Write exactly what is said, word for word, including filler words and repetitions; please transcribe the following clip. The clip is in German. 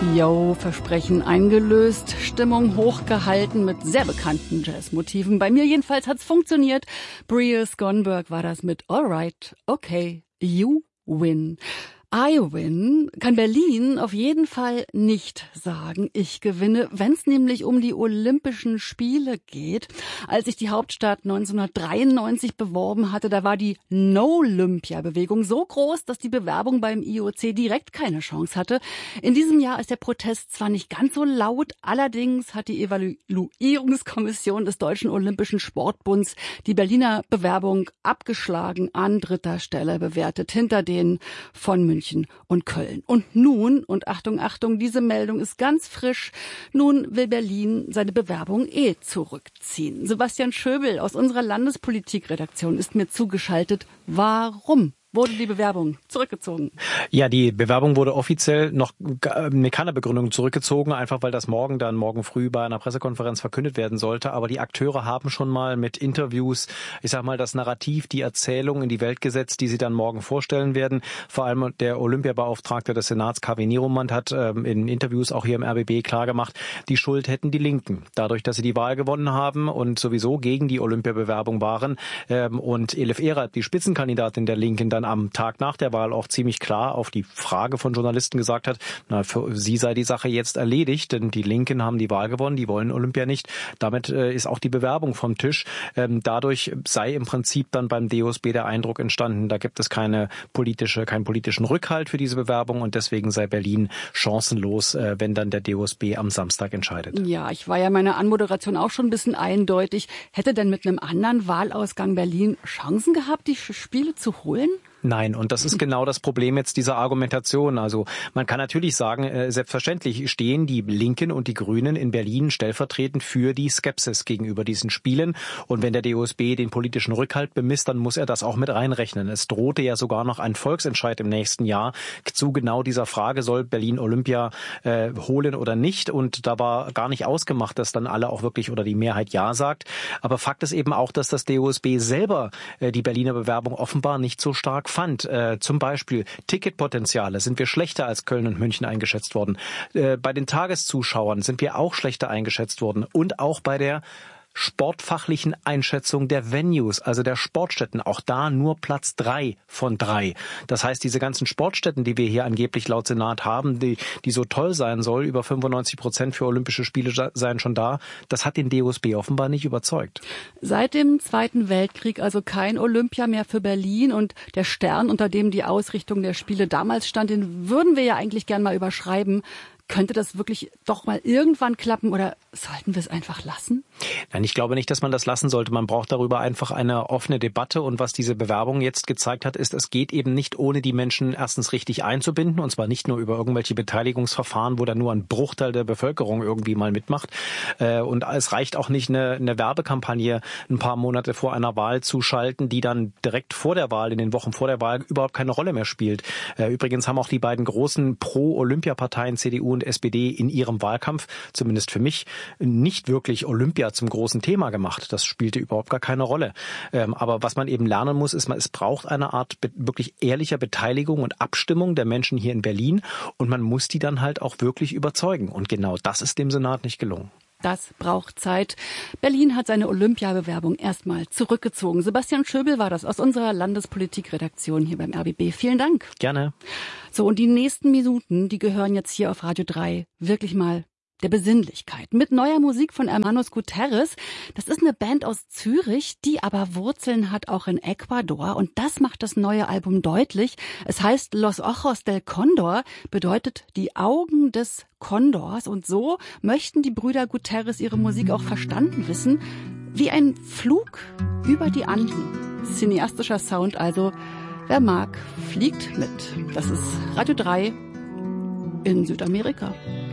Yo, Versprechen eingelöst, Stimmung hochgehalten mit sehr bekannten Jazzmotiven. Bei mir jedenfalls hat's funktioniert. Bria Skonberg war das mit Alright, okay, you win. I win kann Berlin auf jeden Fall nicht sagen, ich gewinne, wenn es nämlich um die Olympischen Spiele geht. Als ich die Hauptstadt neunzehnhundertdreiundneunzig beworben hatte, da war die No-Olympia-Bewegung so groß, dass die Bewerbung beim I O C direkt keine Chance hatte. In diesem Jahr ist der Protest zwar nicht ganz so laut, allerdings hat die Evaluierungskommission des Deutschen Olympischen Sportbunds die Berliner Bewerbung abgeschlagen, an dritter Stelle bewertet, hinter denen von München und Köln. Und nun, und Achtung, Achtung, diese Meldung ist ganz frisch, nun will Berlin seine Bewerbung eh zurückziehen. Sebastian Schöbel aus unserer Landespolitikredaktion ist mir zugeschaltet. Warum wurde die Bewerbung zurückgezogen? Ja, die Bewerbung wurde offiziell noch mit keiner Begründung zurückgezogen, einfach weil das morgen dann morgen früh bei einer Pressekonferenz verkündet werden sollte. Aber die Akteure haben schon mal mit Interviews, ich sag mal, das Narrativ, die Erzählung in die Welt gesetzt, die sie dann morgen vorstellen werden. Vor allem der Olympiabeauftragte des Senats, K W Nieromand, hat ähm, in Interviews auch hier im R B B klargemacht, die Schuld hätten die Linken. Dadurch, dass sie die Wahl gewonnen haben und sowieso gegen die Olympiabewerbung waren ähm, und Elif Erath, die Spitzenkandidatin der Linken, dann am Tag nach der Wahl auch ziemlich klar auf die Frage von Journalisten gesagt hat, na, für sie sei die Sache jetzt erledigt, denn die Linken haben die Wahl gewonnen, die wollen Olympia nicht. Damit äh, ist auch die Bewerbung vom Tisch. Ähm, dadurch sei im Prinzip dann beim D O S B der Eindruck entstanden, da gibt es keine politische, keinen politischen Rückhalt für diese Bewerbung und deswegen sei Berlin chancenlos, äh, wenn dann der D O S B am Samstag entscheidet. Ja, ich war ja meiner Anmoderation auch schon ein bisschen eindeutig. Hätte denn mit einem anderen Wahlausgang Berlin Chancen gehabt, die Spiele zu holen? Nein, und das ist genau das Problem jetzt dieser Argumentation. Also man kann natürlich sagen, äh, selbstverständlich stehen die Linken und die Grünen in Berlin stellvertretend für die Skepsis gegenüber diesen Spielen. Und wenn der D O S B den politischen Rückhalt bemisst, dann muss er das auch mit reinrechnen. Es drohte ja sogar noch ein Volksentscheid im nächsten Jahr zu genau dieser Frage, soll Berlin Olympia äh, holen oder nicht. Und da war gar nicht ausgemacht, dass dann alle auch wirklich oder die Mehrheit Ja sagt. Aber Fakt ist eben auch, dass das D O S B selber äh, die Berliner Bewerbung offenbar nicht so stark fand. Äh, zum Beispiel Ticketpotenziale sind wir schlechter als Köln und München eingeschätzt worden. Äh, bei den Tageszuschauern sind wir auch schlechter eingeschätzt worden. Und auch bei der sportfachlichen Einschätzung der Venues, also der Sportstätten, auch da nur Platz drei von drei. Das heißt, diese ganzen Sportstätten, die wir hier angeblich laut Senat haben, die, die so toll sein soll, über fünfundneunzig Prozent für Olympische Spiele seien schon da, das hat den D O S B offenbar nicht überzeugt. Seit dem Zweiten Weltkrieg also kein Olympia mehr für Berlin und der Stern, unter dem die Ausrichtung der Spiele damals stand, den würden wir ja eigentlich gern mal überschreiben. Könnte das wirklich doch mal irgendwann klappen oder sollten wir es einfach lassen? Nein, ich glaube nicht, dass man das lassen sollte. Man braucht darüber einfach eine offene Debatte. Und was diese Bewerbung jetzt gezeigt hat, ist, es geht eben nicht, ohne die Menschen erstens richtig einzubinden. Und zwar nicht nur über irgendwelche Beteiligungsverfahren, wo dann nur ein Bruchteil der Bevölkerung irgendwie mal mitmacht. Und es reicht auch nicht, eine, eine Werbekampagne ein paar Monate vor einer Wahl zu schalten, die dann direkt vor der Wahl, in den Wochen vor der Wahl, überhaupt keine Rolle mehr spielt. Übrigens haben auch die beiden großen Pro-Olympia-Parteien, C D U und S P D, in ihrem Wahlkampf, zumindest für mich, nicht wirklich Olympia zum großen Thema gemacht. Das spielte überhaupt gar keine Rolle. Ähm, aber was man eben lernen muss, ist, man, es braucht eine Art be- wirklich ehrlicher Beteiligung und Abstimmung der Menschen hier in Berlin und man muss die dann halt auch wirklich überzeugen. Und genau das ist dem Senat nicht gelungen. Das braucht Zeit. Berlin hat seine Olympiabewerbung erstmal zurückgezogen. Sebastian Schöbel war das aus unserer Landespolitikredaktion hier beim R B B. Vielen Dank. Gerne. So, und die nächsten Minuten, die gehören jetzt hier auf Radio drei wirklich mal der Besinnlichkeit. Mit neuer Musik von Hermanos Guterres. Das ist eine Band aus Zürich, die aber Wurzeln hat auch in Ecuador. Und das macht das neue Album deutlich. Es heißt Los Ojos del Cóndor, bedeutet die Augen des Kondors. Und so möchten die Brüder Guterres ihre Musik auch verstanden wissen. Wie ein Flug über die Anden. Cineastischer Sound also. Wer mag, fliegt mit. Das ist Radio drei in Südamerika.